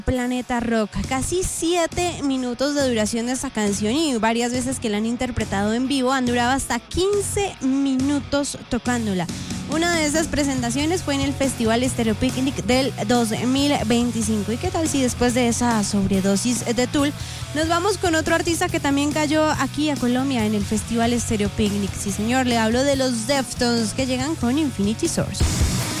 Planeta Rock. Casi 7 minutos de duración de esta canción y varias veces que la han interpretado en vivo han durado hasta 15 minutos tocándola. Una de esas presentaciones fue en el Festival Stereo Picnic del 2025. ¿Y qué tal si después de esa sobredosis de Tool nos vamos con otro artista que también cayó aquí a Colombia en el Festival Stereo Picnic? Sí, señor, le hablo de los Deftones, que llegan con Infinity Source.